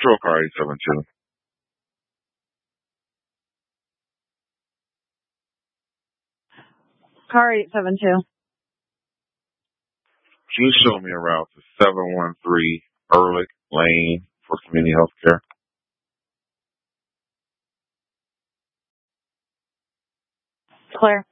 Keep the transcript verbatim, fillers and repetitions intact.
Patrol car eight seven two. Car eight seven two. Can you show me a route to seven one three Ehrlich Lane for community health care? Clear.